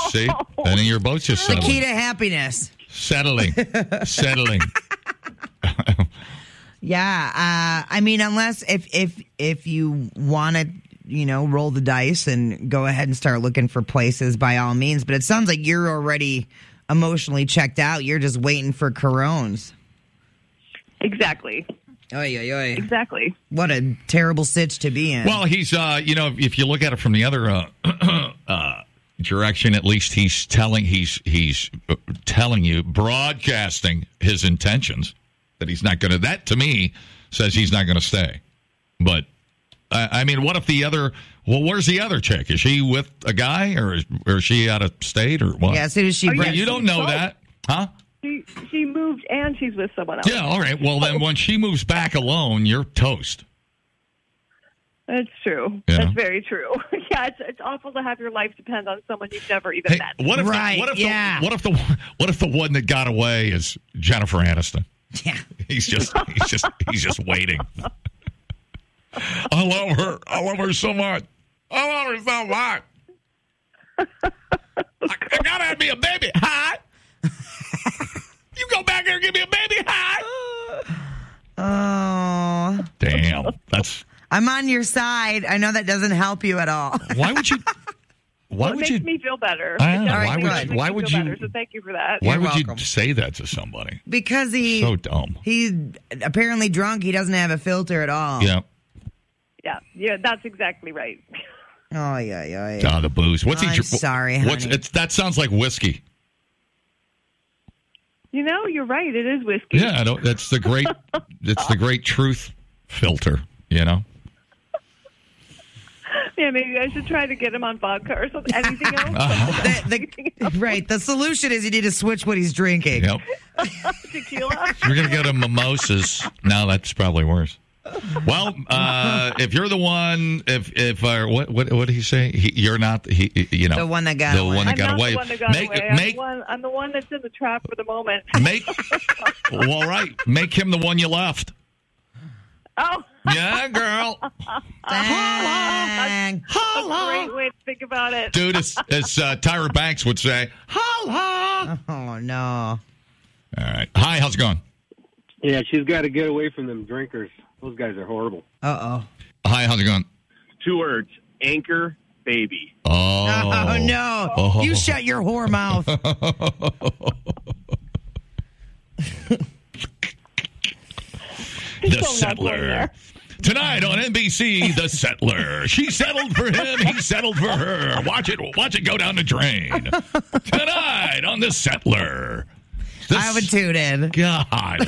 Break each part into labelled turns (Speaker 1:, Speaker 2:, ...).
Speaker 1: See? Then you're both just
Speaker 2: The
Speaker 1: settling.
Speaker 2: key to happiness.
Speaker 1: Settling.
Speaker 2: Yeah. I mean, unless if you want to, roll the dice and go ahead and start looking for places, by all means. But it sounds like you're already emotionally checked out. You're just waiting for Corones.
Speaker 3: Exactly.
Speaker 2: Oy, oy, oy.
Speaker 3: Exactly.
Speaker 2: What a terrible sitch to be in.
Speaker 1: Well, he's, if you look at it from the other direction, at least he's telling you, broadcasting his intentions that he's not going to. That to me says he's not going to stay. But I mean, what if the other? Well, where's the other chick? Is she with a guy, or is she out of state, or what?
Speaker 2: Yeah, as soon as she.
Speaker 1: You don't know that, huh?
Speaker 3: She moved and she's with someone else.
Speaker 1: Yeah, all right. Well, then when she moves back alone, you're toast.
Speaker 3: That's true.
Speaker 1: Yeah.
Speaker 3: That's very true. Yeah, it's awful to have your life depend on someone you've never even met.
Speaker 1: What if the one that got away is Jennifer Aniston?
Speaker 2: Yeah.
Speaker 1: He's just waiting. I love her. I love her so much. I love her so much. I gotta have me a baby. Hi. You go back there and give me a baby. Hi.
Speaker 2: Oh.
Speaker 1: Damn.
Speaker 2: I'm on your side. I know that doesn't help you at all.
Speaker 1: Why would you? Why would you?
Speaker 3: It makes me feel better.
Speaker 1: Why would you?
Speaker 3: Better, so thank you for that.
Speaker 1: Why
Speaker 2: You're
Speaker 1: would
Speaker 2: welcome.
Speaker 1: you say that to somebody?
Speaker 2: Because
Speaker 1: So dumb.
Speaker 2: He's apparently drunk. He doesn't have a filter at all.
Speaker 1: Yeah.
Speaker 3: Yeah, that's exactly right.
Speaker 2: Oh, yeah.
Speaker 1: The booze. What's
Speaker 2: I'm sorry, honey.
Speaker 1: That sounds like whiskey.
Speaker 3: You're right. It is whiskey.
Speaker 1: Yeah, that's the great. It's the great truth filter.
Speaker 3: Yeah, maybe I should try to get him on vodka or something. Anything else?
Speaker 2: Right. The solution is you need to switch what he's drinking.
Speaker 1: Yep.
Speaker 3: Tequila.
Speaker 1: We're gonna get him mimosas. No, that's probably worse. Well, if you're the one, what did he say? You're not.
Speaker 2: The one that got away.
Speaker 3: I'm not
Speaker 1: away.
Speaker 3: the one that got away. I'm the one that's in the trap for the moment.
Speaker 1: Well, right. Make him the one you left.
Speaker 3: Oh.
Speaker 1: Yeah, girl.
Speaker 2: Dang.
Speaker 3: A great way to think about it.
Speaker 1: Dude, as Tyra Banks would say, holla.
Speaker 2: Oh, no.
Speaker 1: All right. Hi, how's it going?
Speaker 4: Yeah, she's got to get away from them drinkers. Those guys are horrible.
Speaker 2: Uh-oh.
Speaker 1: Hi, how's it going?
Speaker 5: 2 words. Anchor baby.
Speaker 1: Oh.
Speaker 2: No.
Speaker 1: Oh.
Speaker 2: You shut your whore mouth.
Speaker 1: The Settler. Tonight on NBC, The Settler. She settled for him, he settled for her. Watch it go down the drain. Tonight on The Settler.
Speaker 2: I would tune in.
Speaker 1: God.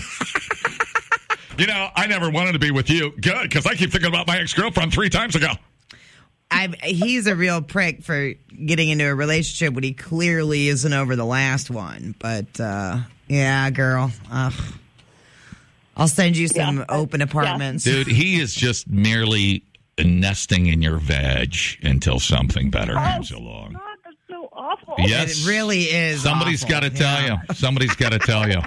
Speaker 1: I never wanted to be with you. Good, because I keep thinking about my ex-girlfriend 3 times ago.
Speaker 2: He's a real prick for getting into a relationship when he clearly isn't over the last one. But, yeah, girl. I'll send you some open apartments.
Speaker 1: Dude, he is just merely nesting in your veg until something better comes along.
Speaker 3: God, that's so awful.
Speaker 1: Yes.
Speaker 2: It really is.
Speaker 1: Somebody's got to tell you. Somebody's got to tell you.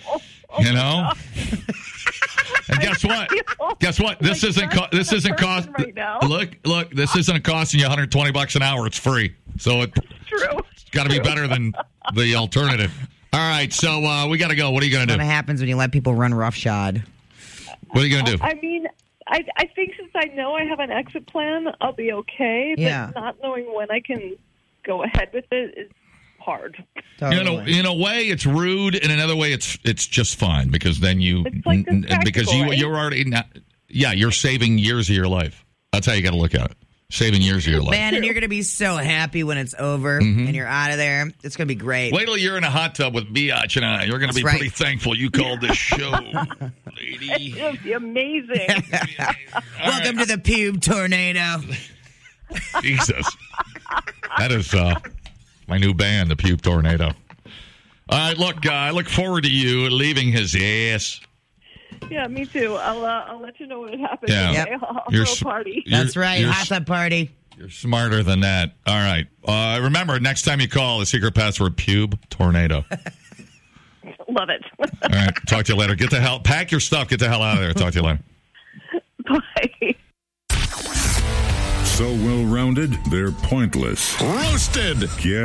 Speaker 1: And guess what? This isn't cost.
Speaker 3: Right now.
Speaker 1: Look. This isn't costing you $120 an hour. It's free. So it's got to be better than the alternative. All right. So we got to go. What are you going to do?
Speaker 2: What happens when you let people run roughshod?
Speaker 1: What are you going to do?
Speaker 3: I mean, I think since I know I have an exit plan, I'll be okay.
Speaker 2: Yeah.
Speaker 3: But not knowing when I can go ahead with it is hard.
Speaker 2: Totally.
Speaker 1: In a way, it's rude. In another way, it's just fine because then
Speaker 3: It's like this
Speaker 1: because
Speaker 3: practical, right?
Speaker 1: you're already you're saving years of your life. That's how you got to look at it. Saving years of your life.
Speaker 2: Man, and you're going to be so happy when it's over and you're out of there. It's going to be great.
Speaker 1: Wait till you're in a hot tub with Biatch and I. You're going to be pretty thankful you called this show, lady.
Speaker 3: It'll be amazing.
Speaker 2: Welcome to the pube tornado.
Speaker 1: Jesus. That is my new band, the Pube Tornado. All right, look, I look forward to you leaving his ass.
Speaker 3: Yeah, me too. I'll let you know when it happens.
Speaker 1: Yeah.
Speaker 3: Okay?
Speaker 2: Yep.
Speaker 3: I'll throw a party.
Speaker 2: That's right. Hot tub party.
Speaker 1: You're smarter than that. All right. Remember, next time you call, the secret password, Pube Tornado.
Speaker 3: Love it.
Speaker 1: All right. Talk to you later. Pack your stuff. Get the hell out of there. Talk to you later.
Speaker 3: Bye.
Speaker 6: So well-rounded, they're pointless.
Speaker 7: Roasted.
Speaker 6: Yeah.